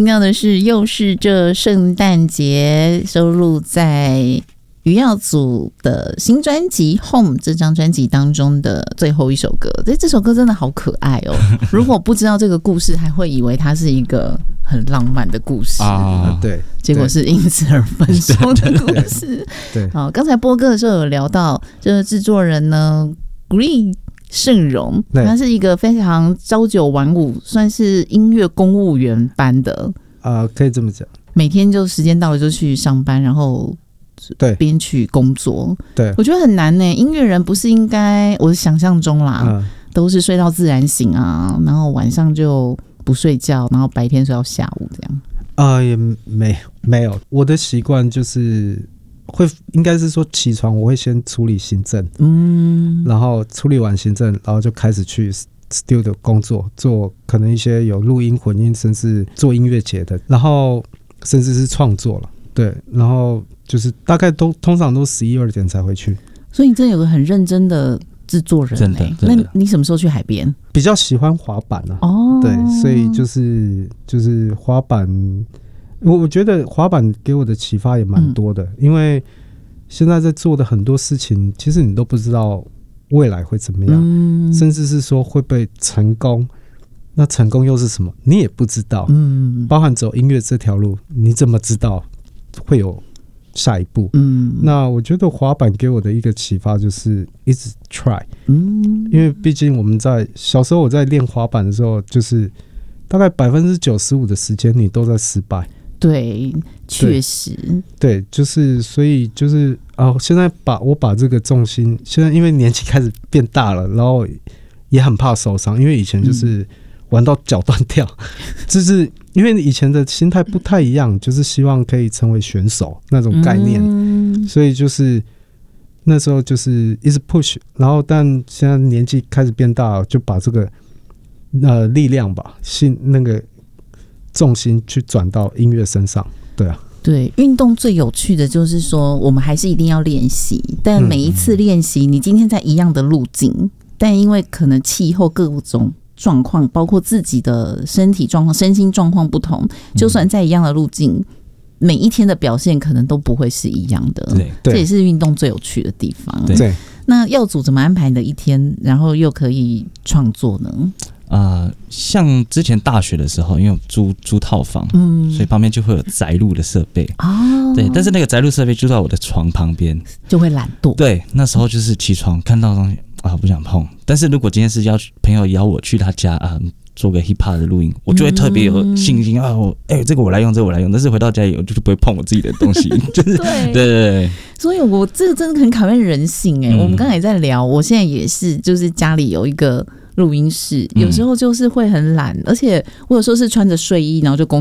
到的是又是这圣诞节，收录在余耀祖的新专辑 Home 这张专辑当中的最后一首歌。这首歌真的好可爱哦，如果不知道这个故事还会以为它是一个很浪漫的故事啊，对， 结果是因此而分手的故事。 对， 好，刚才播歌的时候有聊到这个制作人呢 Green 盛荣，他是一个非常朝九晚五，算是音乐公务员般的可以这么讲， 每天就时间到了就去上班，然后对编曲工作。 对， 我觉得很难呢。音乐人不是应该，我的想象中啦，都是睡到自然醒啊，然后晚上就不睡觉，然后白天睡到下午这样。 也没有，我的习惯就是应该是说起床我会先处理行政，然后处理完行政，然后就开始去 studio 工作，做可能一些有录音混音，甚至做音乐节的，然后甚至是创作了，对，然后就是大概通常都11、12点才回去。所以你真的有个很认真的制作人，真的。那你什么时候去海边？ 比较喜欢滑板啊，对，所以就是滑板。我觉得滑板给我的启发也蛮多的，因为现在在做的很多事情，其实你都不知道未来会怎么样，甚至是说会不会成功，那成功又是什么，你也不知道。包含走音乐这条路，你怎么知道会有下一步？那我觉得滑板给我的一个启发就是一直 try，因为毕竟我们在小时候我在练滑板的时候，就是大概95%的时间你都在失败。 对，确实， 对，就是所以就是现在我把这个重心，现在因为年纪开始变大了，然后也很怕受伤，因为以前就是玩到脚断掉，就是因为以前的心态不太一样，就是希望可以成为选手那种概念，所以就是那时候就是一直 push， 然后但现在年纪开始变大了，就把这个力量吧，那个重心去转到音乐身上。对啊， 对，运动最有趣的就是说我们还是一定要练习，但每一次练习你今天在一样的路径，但因为可能气候各种状况，包括自己的身体状况、身心状况不同，就算在一样的路径，每一天的表现可能都不会是一样的。对，这也是运动最有趣的地方。 对， 那耀祖怎么安排你的一天，然后又可以创作呢？ 像之前大学的时候，因为租套房，所以旁边就会有宅录的设备。对，但是那个宅录设备就在我的床旁边， 就会懒惰。 对，那时候就是起床看到东西不想碰。但是如果今天是朋友邀我去他家做个 hip hop 的录音，我就会特别有信心这个我来用，这个我来用。但是回到家里，我就不会碰我自己的东西，就是对。所以我这个真的很考验人性我们刚才也在聊，我现在也是，就是家里有一个录音室，有时候就是会很懒，而且我有时候是穿着睡衣，然后就